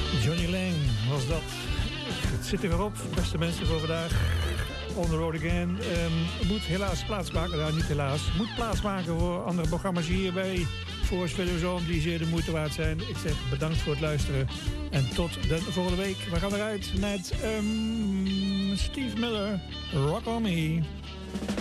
Johnny Lang was dat. Het zit er weer op, beste mensen, voor vandaag. On the road again. Moet helaas plaatsmaken, nou niet helaas. Moet plaatsmaken voor andere programma's hier bij Force Radio Zone die zeer de moeite waard zijn. Ik zeg bedankt voor het luisteren. En tot de volgende week. We gaan eruit met Steve Miller, Rock On Me.